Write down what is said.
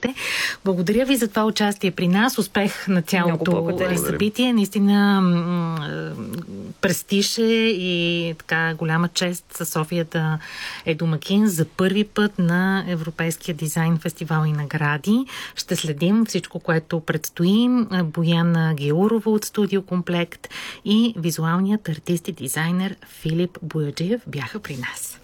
слушате. Благодаря ви за това участие при нас. Успех на цялото събитие. Наистина престиж и така голяма чест със София да е домакин за първи път на Европейския дизайн фестивал и награди. Ще следим всичко, което предстои. Бояна Геурова от Студио Комплект и визуалният артист и дизайнер Филип Бояджиев бяха при нас.